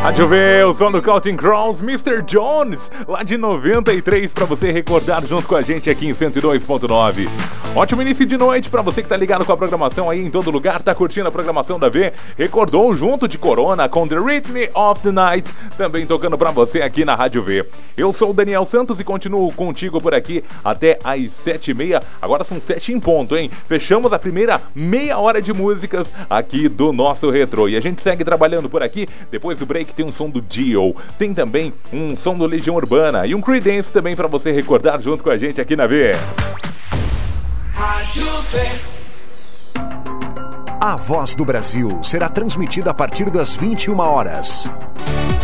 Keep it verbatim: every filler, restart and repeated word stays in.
Rádio V, o som do Counting Crows, mister Jones, lá de noventa e três, pra você recordar junto com a gente aqui em cento e dois ponto nove. Ótimo início de noite pra você que tá ligado com a programação aí em todo lugar, tá curtindo a programação da V, recordou junto de Corona com The Rhythm of the Night, também tocando pra você aqui na Rádio V. Eu sou o Daniel Santos e continuo contigo por aqui até às sete e meia, agora são sete em ponto, hein? Fechamos a primeira meia hora de músicas aqui do nosso Retro e a gente segue trabalhando por aqui. Depois do break tem um som do Dio, tem também um som do Legião Urbana e um Creedence também pra você recordar junto com a gente aqui na V. Rádio V. A Voz do Brasil será transmitida a partir das vinte e uma horas.